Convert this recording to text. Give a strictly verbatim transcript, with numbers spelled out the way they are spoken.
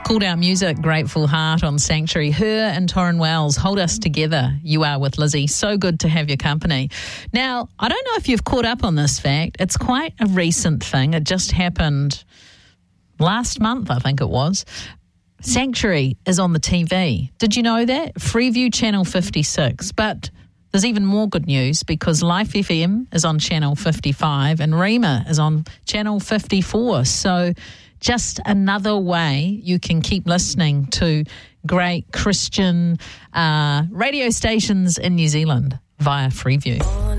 Cool Down Music, Grateful Heart on Sanctuary. Her and Torrin Wells, Hold Us Together, You Are with Lizzie. So good to have your company. Now, I don't know if you've caught up on this fact. It's quite a recent thing. It just happened last month, I think it was. Sanctuary is on the T V. Did you know that? Freeview Channel fifty-six. But there's even more good news because Life F M is on Channel fifty-five and Rima is on Channel fifty-four. So just another way you can keep listening to great Christian uh, radio stations in New Zealand via Freeview.